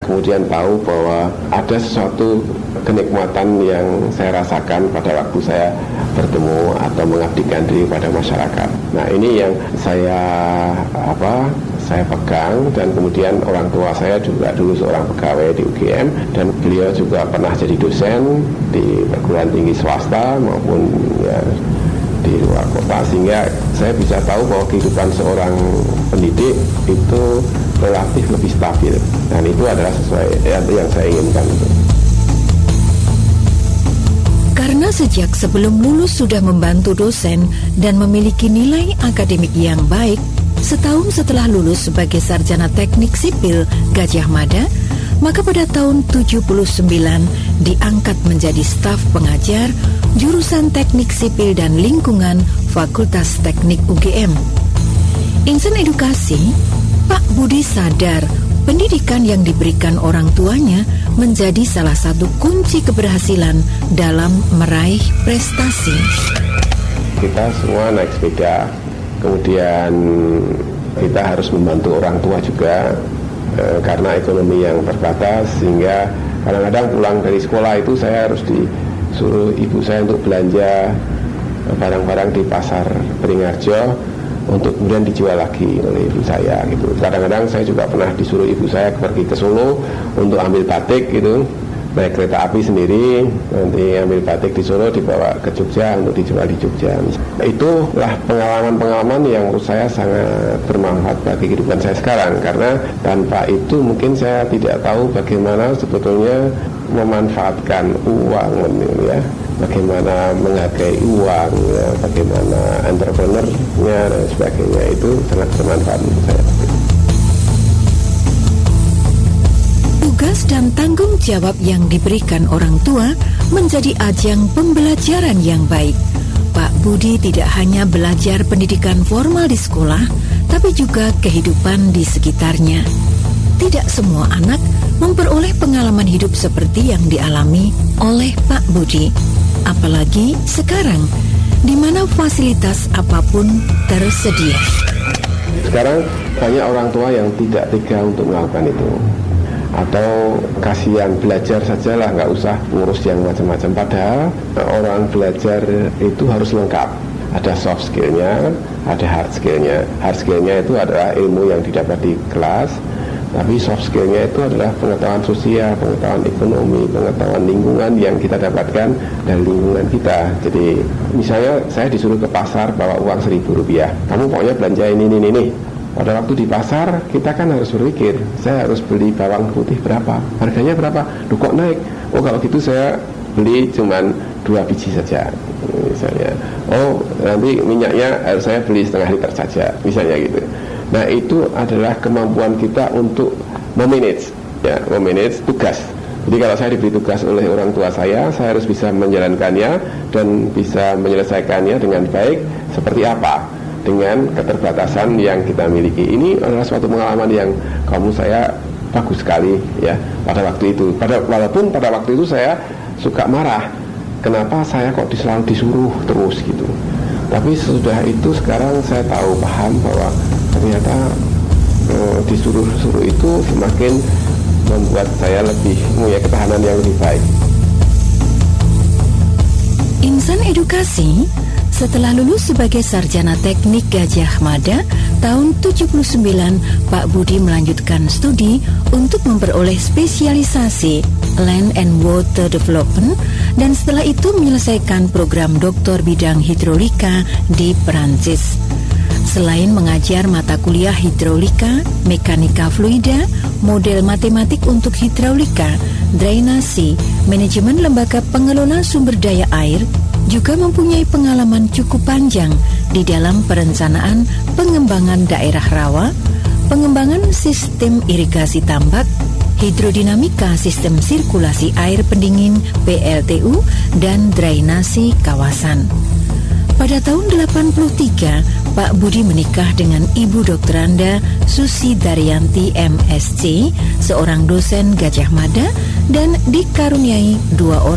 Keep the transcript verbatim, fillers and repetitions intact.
kemudian tahu bahwa ada sesuatu kenikmatan yang saya rasakan pada waktu saya bertemu atau mengabdikan diri pada masyarakat. Nah, ini yang saya apa saya pegang, dan kemudian orang tua saya juga dulu seorang pegawai di U G M, dan beliau juga pernah jadi dosen di perguruan tinggi swasta maupun ya di luar kota, sehingga saya bisa tahu bahwa kehidupan seorang pendidik itu relatif lebih stabil, dan itu adalah sesuai yang saya inginkan. Karena sejak sebelum lulus sudah membantu dosen dan memiliki nilai akademik yang baik, setahun setelah lulus sebagai sarjana teknik sipil Gadjah Mada, maka pada tahun tujuh puluh sembilan diangkat menjadi staf pengajar jurusan Teknik Sipil dan Lingkungan Fakultas Teknik U G M. Insan edukasi, Pak Budi sadar pendidikan yang diberikan orang tuanya menjadi salah satu kunci keberhasilan dalam meraih prestasi. Kita semua naik sepeda, kemudian kita harus membantu orang tua juga e, karena ekonomi yang terbatas, sehingga kadang-kadang pulang dari sekolah itu saya harus disuruh ibu saya untuk belanja barang-barang di pasar Beringharjo untuk kemudian dijual lagi oleh ibu saya gitu. Kadang-kadang saya juga pernah disuruh ibu saya pergi ke Solo untuk ambil batik gitu, naik kereta api sendiri, nanti ambil batik di Solo dibawa ke Jogja untuk dijual di Jogja. Nah, itulah pengalaman-pengalaman yang menurut saya sangat bermanfaat bagi kehidupan saya sekarang, karena tanpa itu mungkin saya tidak tahu bagaimana sebetulnya memanfaatkan uang ya, bagaimana menghargai uang ya, bagaimana entrepreneurnya dan sebagainya, itu sangat bermanfaat untuk saya. Tugas dan tanggung jawab yang diberikan orang tua menjadi ajang pembelajaran yang baik. Pak Budi tidak hanya belajar pendidikan formal di sekolah, tapi juga kehidupan di sekitarnya. Tidak semua anak memperoleh pengalaman hidup seperti yang dialami oleh Pak Budi. Apalagi sekarang, di mana fasilitas apapun tersedia. Sekarang banyak orang tua yang tidak tega untuk melakukan itu, atau kasihan belajar sajalah, nggak usah ngurus yang macam-macam. Padahal orang belajar itu harus lengkap. Ada soft skillnya, ada hard skillnya. Hard skillnya itu adalah ilmu yang didapat di kelas, tapi soft skillnya itu adalah pengetahuan sosial, pengetahuan ekonomi, pengetahuan lingkungan yang kita dapatkan dari lingkungan kita. Jadi misalnya saya disuruh ke pasar bawa uang seribu rupiah, kamu pokoknya belanja ini, ini, ini. Pada waktu di pasar kita kan harus berpikir, saya harus beli bawang putih berapa, harganya berapa, duh kok naik, oh kalau gitu saya beli cuman dua biji saja misalnya, oh nanti minyaknya harus saya beli setengah liter saja misalnya gitu. Nah, itu adalah kemampuan kita untuk memanage, ya, memanage tugas. Jadi kalau saya diberi tugas oleh orang tua saya, saya harus bisa menjalankannya dan bisa menyelesaikannya dengan baik. Seperti apa? Dengan keterbatasan yang kita miliki. Ini adalah suatu pengalaman yang kamu saya bagus sekali, ya, pada waktu itu. Pada, walaupun pada waktu itu saya suka marah. Kenapa saya kok selalu disuruh terus gitu? Tapi sudah itu sekarang saya tahu, paham bahwa ternyata eh, disuruh-suruh itu semakin membuat saya lebih punya ketahanan yang lebih baik. Insan edukasi, setelah lulus sebagai sarjana teknik Gadjah Mada tahun tujuh puluh sembilan, Pak Budi melanjutkan studi untuk memperoleh spesialisasi Land and Water Development, dan setelah itu menyelesaikan program doktor bidang hidrolika di Perancis. Selain mengajar mata kuliah hidrolika, mekanika fluida, model matematik untuk hidraulika, drainasi, manajemen lembaga pengelola sumber daya air, juga mempunyai pengalaman cukup panjang di dalam perencanaan pengembangan daerah rawa, pengembangan sistem irigasi tambak, hidrodinamika sistem sirkulasi air pendingin P L T U, dan drainasi kawasan. Pada tahun delapan puluh tiga, Pak Budi menikah dengan Ibu Dokteranda Susi Daryanti M S C, seorang dosen Gadjah Mada, dan dikaruniai dua orang